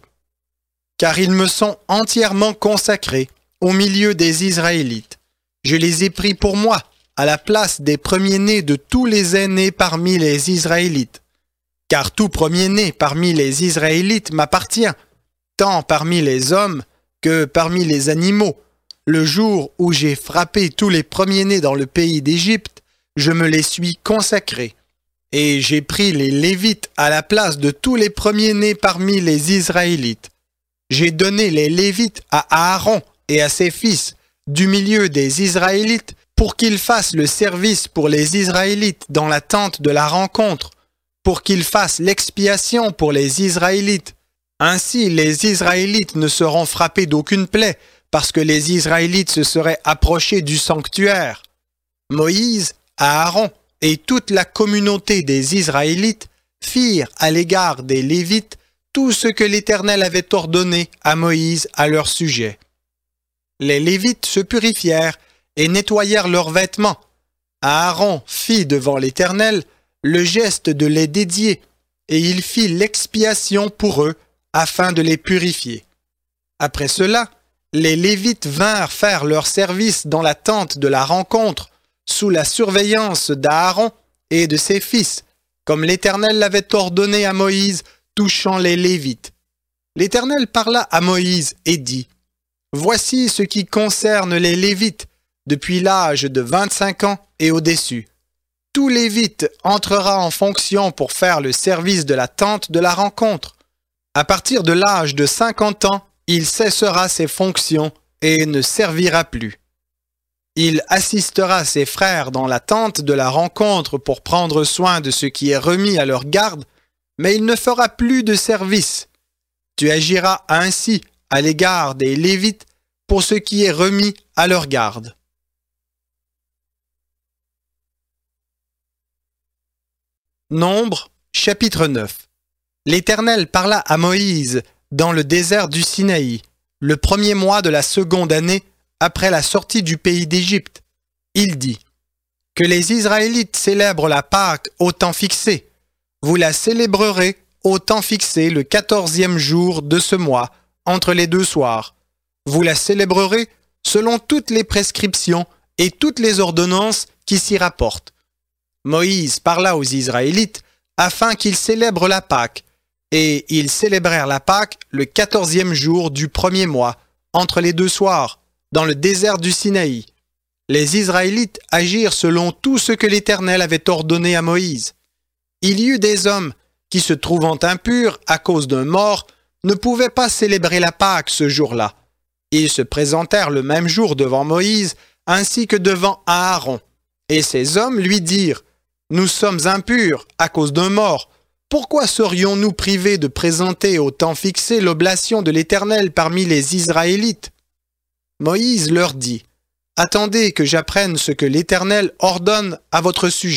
Car ils me sont entièrement consacrés au milieu des Israélites. Je les ai pris pour moi, à la place des premiers-nés de tous les aînés parmi les Israélites. Car tout premier-né parmi les Israélites m'appartient, tant parmi les hommes que parmi les animaux. Le jour où j'ai frappé tous les premiers-nés dans le pays d'Égypte, je me les suis consacrés. Et j'ai pris les Lévites à la place de tous les premiers-nés parmi les Israélites. J'ai donné les Lévites à Aaron et à ses fils du milieu des Israélites pour qu'ils fassent le service pour les Israélites dans la tente de la rencontre, pour qu'ils fassent l'expiation pour les Israélites. Ainsi, les Israélites ne seront frappés d'aucune plaie, parce que les Israélites se seraient approchés du sanctuaire. Moïse, Aaron et toute la communauté des Israélites firent à l'égard des Lévites tout ce que l'Éternel avait ordonné à Moïse à leur sujet. Les Lévites se purifièrent et nettoyèrent leurs vêtements. Aaron fit devant l'Éternel le geste de les dédier, et il fit l'expiation pour eux afin de les purifier. Après cela, les Lévites vinrent faire leur service dans la tente de la rencontre, sous la surveillance d'Aaron et de ses fils, comme l'Éternel l'avait ordonné à Moïse touchant les Lévites. L'Éternel parla à Moïse et dit : « Voici ce qui concerne les Lévites, depuis l'âge de 25 ans et au-dessus. Tout Lévite entrera en fonction pour faire le service de la tente de la rencontre. À partir de l'âge de 50 ans, il cessera ses fonctions et ne servira plus. Il assistera ses frères dans la tente de la rencontre pour prendre soin de ce qui est remis à leur garde, mais il ne fera plus de service. Tu agiras ainsi à l'égard des Lévites pour ce qui est remis à leur garde. » Nombre, chapitre 9. L'Éternel parla à Moïse dans le désert du Sinaï, le premier mois de la seconde année après la sortie du pays d'Égypte. Il dit : « Que les Israélites célèbrent la Pâque au temps fixé. Vous la célébrerez au temps fixé le 14e jour de ce mois, entre les deux soirs. Vous la célébrerez selon toutes les prescriptions et toutes les ordonnances qui s'y rapportent. » Moïse parla aux Israélites afin qu'ils célèbrent la Pâque, et ils célébrèrent la Pâque le 14e jour du premier mois, entre les deux soirs, dans le désert du Sinaï. Les Israélites agirent selon tout ce que l'Éternel avait ordonné à Moïse. Il y eut des hommes qui, se trouvant impurs à cause d'un mort, ne pouvaient pas célébrer la Pâque ce jour-là. Ils se présentèrent le même jour devant Moïse, ainsi que devant Aaron. Et ces hommes lui dirent : « Nous sommes impurs à cause d'un mort. Pourquoi serions-nous privés de présenter au temps fixé l'oblation de l'Éternel parmi les Israélites ?» Moïse leur dit : « Attendez que j'apprenne ce que l'Éternel ordonne à votre sujet. »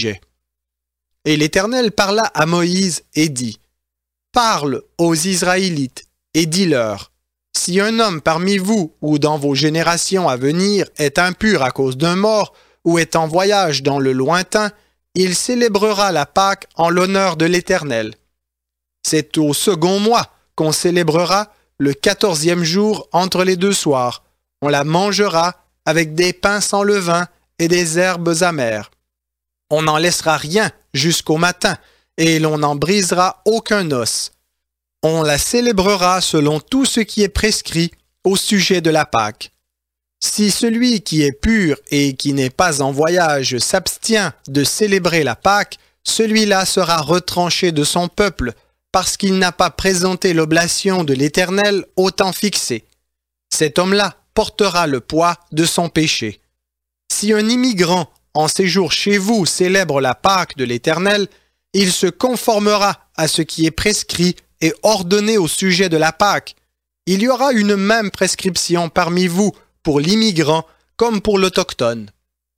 Et l'Éternel parla à Moïse et dit : « Parle aux Israélites et dis-leur : si un homme parmi vous ou dans vos générations à venir est impur à cause d'un mort ou est en voyage dans le lointain, il célébrera la Pâque en l'honneur de l'Éternel. C'est au second mois qu'on célébrera le 14e jour entre les deux soirs. On la mangera avec des pains sans levain et des herbes amères. On n'en laissera rien jusqu'au matin, et l'on n'en brisera aucun os. On la célébrera selon tout ce qui est prescrit au sujet de la Pâque. Si celui qui est pur et qui n'est pas en voyage s'abstient de célébrer la Pâque, celui-là sera retranché de son peuple, parce qu'il n'a pas présenté l'oblation de l'Éternel au temps fixé. Cet homme-là portera le poids de son péché. Si un immigrant en séjour chez vous célèbre la Pâque de l'Éternel, il se conformera à ce qui est prescrit et ordonné au sujet de la Pâque. Il y aura une même prescription parmi vous pour l'immigrant comme pour l'autochtone.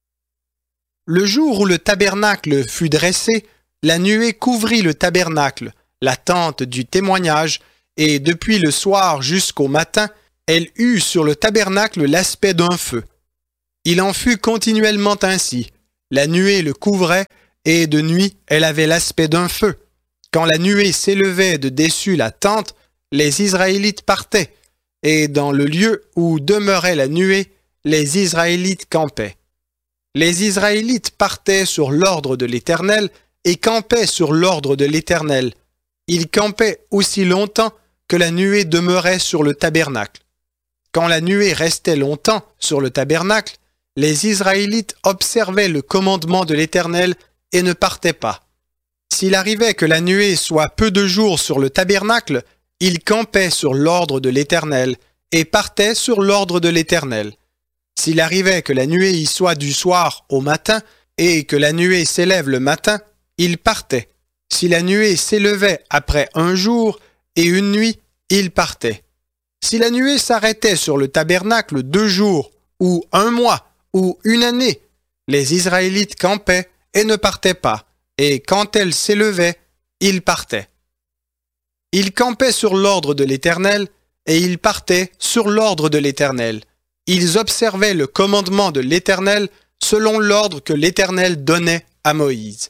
Le jour où le tabernacle fut dressé, la nuée couvrit le tabernacle, la tente du témoignage et depuis le soir jusqu'au matin, elle eut sur le tabernacle l'aspect d'un feu. Il en fut continuellement ainsi. La nuée le couvrait, et de nuit, elle avait l'aspect d'un feu. Quand la nuée s'élevait de dessus la tente, les Israélites partaient, et dans le lieu où demeurait la nuée, les Israélites campaient. Les Israélites partaient sur l'ordre de l'Éternel et campaient sur l'ordre de l'Éternel. Ils campaient aussi longtemps que la nuée demeurait sur le tabernacle. Quand la nuée restait longtemps sur le tabernacle, les Israélites observaient le commandement de l'Éternel et ne partaient pas. S'il arrivait que la nuée soit peu de jours sur le tabernacle, ils campaient sur l'ordre de l'Éternel et partaient sur l'ordre de l'Éternel. S'il arrivait que la nuée y soit du soir au matin et que la nuée s'élève le matin, ils partaient. Si la nuée s'élevait après un jour et une nuit, ils partaient. Si la nuée s'arrêtait sur le tabernacle 2 jours, ou 1 mois, ou 1 année, les Israélites campaient et ne partaient pas, et quand elle s'élevait, ils partaient. Ils campaient sur l'ordre de l'Éternel, et ils partaient sur l'ordre de l'Éternel. Ils observaient le commandement de l'Éternel selon l'ordre que l'Éternel donnait à Moïse.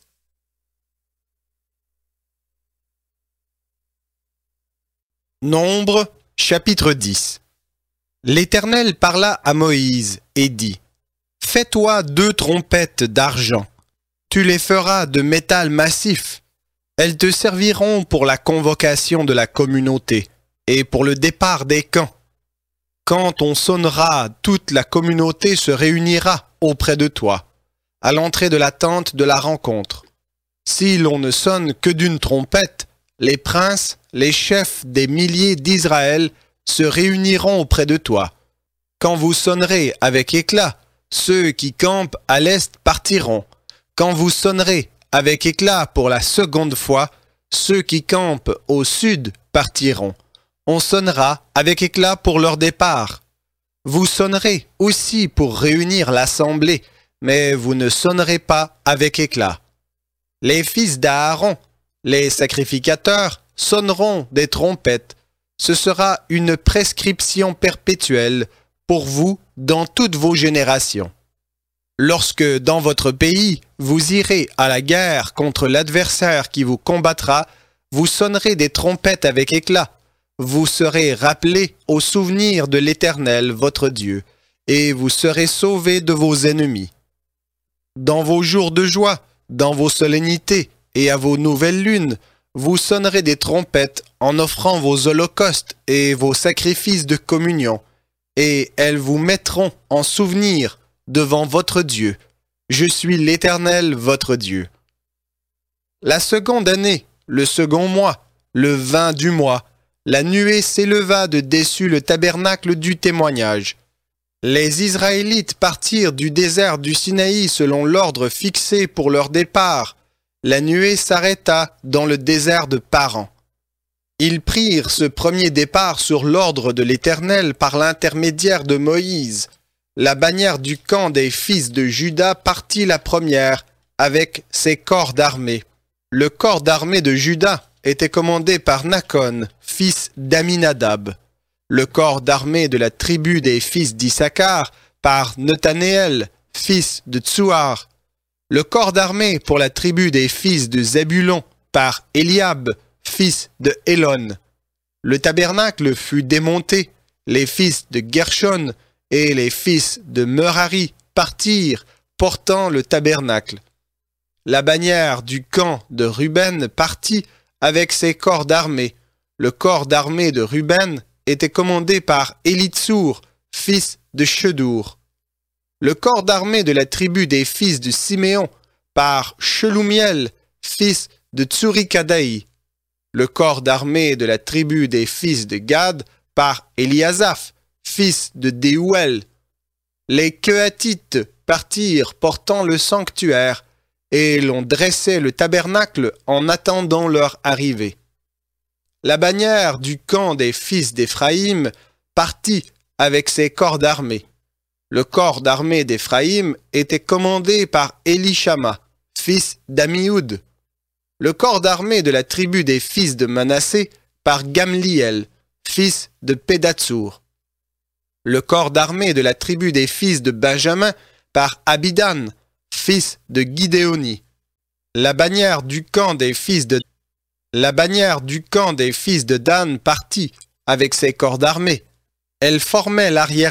Nombre, chapitre 10. L'Éternel parla à Moïse et dit : « Fais-toi 2 trompettes d'argent. Tu les feras de métal massif. Elles te serviront pour la convocation de la communauté et pour le départ des camps. Quand on sonnera, toute la communauté se réunira auprès de toi, à l'entrée de la tente de la rencontre. Si l'on ne sonne que d'une trompette, les princes, les chefs des milliers d'Israël se réuniront auprès de toi. Quand vous sonnerez avec éclat, ceux qui campent à l'est partiront. Quand vous sonnerez avec éclat pour la 2e fois, ceux qui campent au sud partiront. On sonnera avec éclat pour leur départ. Vous sonnerez aussi pour réunir l'assemblée, mais vous ne sonnerez pas avec éclat. Les fils d'Aaron, les sacrificateurs, sonneront des trompettes. Ce sera une prescription perpétuelle pour vous dans toutes vos générations. Lorsque dans votre pays vous irez à la guerre contre l'adversaire qui vous combattra, vous sonnerez des trompettes avec éclat. Vous serez rappelés au souvenir de l'Éternel, votre Dieu, et vous serez sauvés de vos ennemis. Dans vos jours de joie, dans vos solennités et à vos nouvelles lunes, vous sonnerez des trompettes en offrant vos holocaustes et vos sacrifices de communion, et elles vous mettront en souvenir devant votre Dieu. Je suis l'Éternel, votre Dieu. La 2e année, le 2e mois, le 20 du mois, la nuée s'éleva de dessus le tabernacle du témoignage. Les Israélites partirent du désert du Sinaï selon l'ordre fixé pour leur départ. La nuée s'arrêta dans le désert de Paran. Ils prirent ce premier départ sur l'ordre de l'Éternel par l'intermédiaire de Moïse. La bannière du camp des fils de Juda partit la première avec ses corps d'armée. Le corps d'armée de Juda était commandé par Nakon, fils d'Aminadab. Le corps d'armée de la tribu des fils d'Issachar par Nethanéel, fils de Tsuar. Le corps d'armée pour la tribu des fils de Zébulon par Eliab, fils de Hélon. Le tabernacle fut démonté, les fils de Gershon et les fils de Merari partirent, portant le tabernacle. La bannière du camp de Ruben partit avec ses corps d'armée. Le corps d'armée de Ruben était commandé par Élitsour, fils de Shedour. Le corps d'armée de la tribu des fils de Siméon par Shelumiel, fils de Tsurikadaï. Le corps d'armée de la tribu des fils de Gad par Eliasaph, fils de Déouel. Les Kehathites partirent portant le sanctuaire, et l'on dressait le tabernacle en attendant leur arrivée. La bannière du camp des fils d'Éphraïm partit avec ses corps d'armée. Le corps d'armée d'Éphraïm était commandé par Élishama, fils d'Amioud. Le corps d'armée de la tribu des fils de Manassé par Gamliel, fils de Pédatsur. Le corps d'armée de la tribu des fils de Benjamin par Abidan, fils de Gidéoni. La bannière du camp des fils de Dan partit avec ses corps d'armée. Elle formait l'arrière